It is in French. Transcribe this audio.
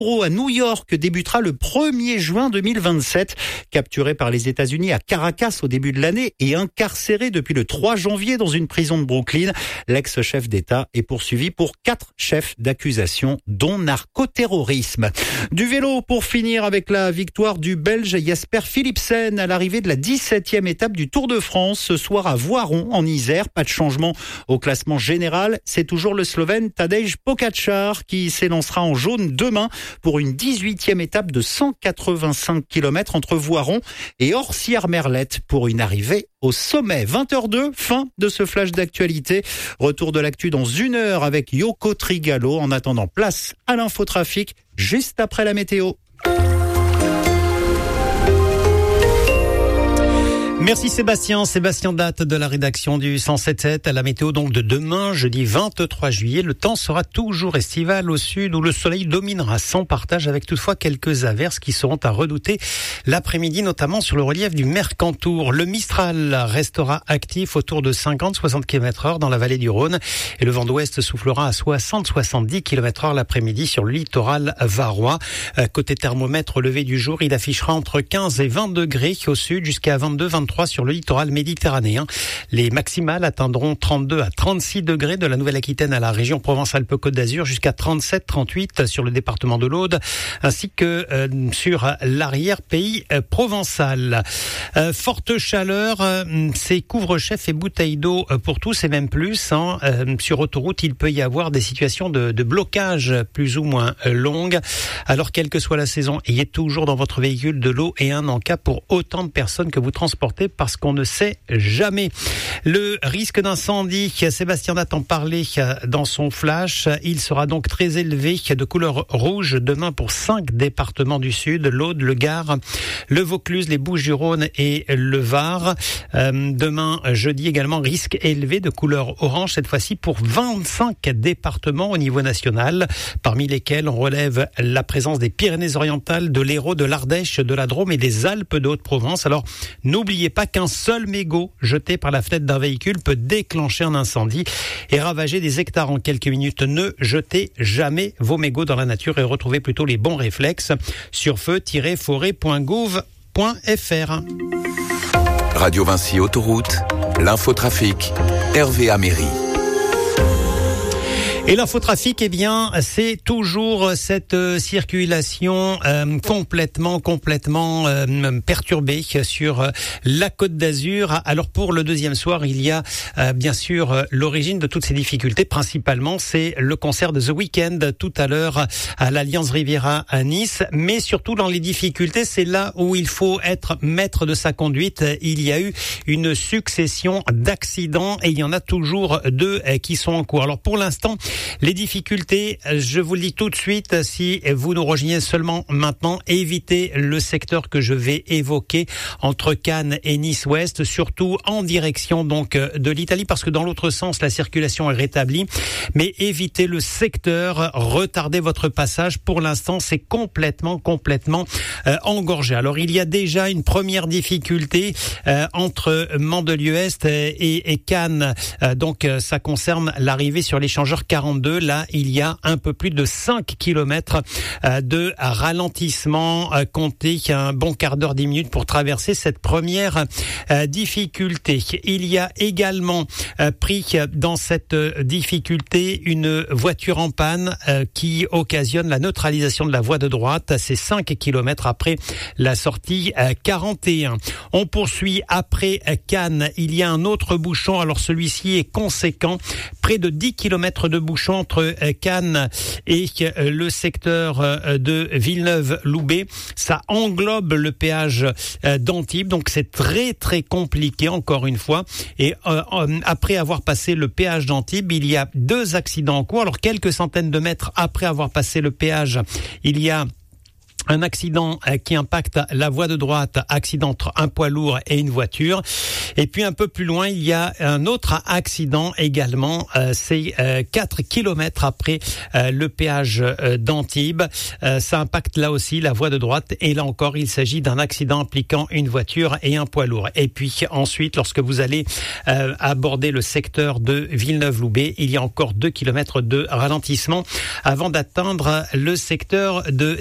à New York débutera le 1er juin 2027. Capturé par les États-Unis à Caracas au début de l'année et incarcéré depuis le 3 janvier dans une prison de Brooklyn, l'ex-chef d'État est poursuivi pour 4 chefs d'accusation, dont narcoterrorisme. Du vélo pour finir avec la victoire du Belge Jasper Philipsen à l'arrivée de la 17e étape du Tour de France ce soir à Voiron en Isère. Pas de changement au classement général. C'est toujours le Slovène Tadej Pogačar qui s'élancera en jaune demain pour une 18e étape de 185 km entre Voiron et Orsières-Merlette pour une arrivée au sommet. 20h02, fin de ce flash d'actualité. Retour de l'actu dans 1 heure avec Yoko Trigalo. En attendant, place à l'infotrafic juste après la météo. Merci Sébastien Date de la rédaction du 107.7. À la météo donc de demain, jeudi 23 juillet. Le temps sera toujours estival au sud où le soleil dominera sans partage avec toutefois quelques averses qui seront à redouter l'après-midi, notamment sur le relief du Mercantour. Le Mistral restera actif autour de 50-60 km/h dans la vallée du Rhône et le vent d'ouest soufflera à 60-70 km/h l'après-midi sur le littoral varois. Côté thermomètre, lever du jour, il affichera entre 15 et 20 degrés au sud jusqu'à 22-23 sur le littoral méditerranéen. Les maximales atteindront 32 à 36 degrés de la Nouvelle-Aquitaine à la région Provence-Alpes-Côte d'Azur jusqu'à 37-38 sur le département de l'Aude ainsi que sur l'arrière-pays provençal. Forte chaleur, c'est couvre-chef et bouteilles d'eau pour tous et même plus. Sur autoroute, il peut y avoir des situations de blocage plus ou moins longues. Alors, quelle que soit la saison, ayez toujours dans votre véhicule de l'eau et un en-cas pour autant de personnes que vous transportez parce qu'on ne sait jamais. Le risque d'incendie, Sébastien Date en parlait dans son flash. Il sera donc très élevé de couleur rouge demain pour 5 départements du sud, l'Aude, le Gard, le Vaucluse, les Bouches-du-Rhône et le Var. Demain, jeudi également, risque élevé de couleur orange, cette fois-ci pour 25 départements au niveau national, parmi lesquels on relève la présence des Pyrénées-Orientales, de l'Hérault, de l'Ardèche, de la Drôme et des Alpes de Haute-Provence. Alors, n'oubliez pas qu'un seul mégot jeté par la fenêtre d'un véhicule peut déclencher un incendie et ravager des hectares en quelques minutes. Ne jetez jamais vos mégots dans la nature et retrouvez plutôt les bons réflexes sur feu-forêt.gouv.fr. Radio Vinci Autoroute, l'infotrafic, Hervé Améry. Et l'infotrafic, c'est toujours cette circulation complètement perturbée sur la Côte d'Azur. Alors pour le deuxième soir, il y a bien sûr l'origine de toutes ces difficultés. Principalement, c'est le concert de The Weeknd tout à l'heure à l'Alliance Riviera à Nice. Mais surtout dans les difficultés, c'est là où il faut être maître de sa conduite. Il y a eu une succession d'accidents et il y en a toujours 2 qui sont en cours. Alors pour l'instant, les difficultés, je vous le dis tout de suite, si vous nous rejoignez seulement maintenant, évitez le secteur que je vais évoquer entre Cannes et Nice-Ouest, surtout en direction donc de l'Italie, parce que dans l'autre sens, la circulation est rétablie. Mais évitez le secteur, retardez votre passage. Pour l'instant, c'est complètement engorgé. Alors, il y a déjà une première difficulté entre Mandelieu-Est et Cannes. Donc, ça concerne l'arrivée sur l'échangeur 42. Là, il y a un peu plus de 5 km de ralentissement. Comptez un bon quart d'heure, 10 minutes pour traverser cette première difficulté. Il y a également pris dans cette difficulté une voiture en panne qui occasionne la neutralisation de la voie de droite. C'est 5 km après la sortie 41. On poursuit après Cannes. Il y a un autre bouchon. Alors celui-ci est conséquent. Près de 10 km de bouchon entre Cannes et le secteur de Villeneuve-Loubet. Ça englobe le péage d'Antibes, donc c'est très compliqué encore une fois. Et après avoir passé le péage d'Antibes, il y a 2 accidents en cours. Alors quelques centaines de mètres après avoir passé le péage, il y a Un accident qui impacte la voie de droite, accident entre un poids lourd et une voiture. Et puis un peu plus loin, il y a un autre accident également. C'est 4 kilomètres après le péage d'Antibes. Ça impacte là aussi la voie de droite. Et là encore, il s'agit d'un accident impliquant une voiture et un poids lourd. Et puis ensuite, lorsque vous allez aborder le secteur de Villeneuve-Loubet, il y a encore 2 kilomètres de ralentissement avant d'atteindre le secteur de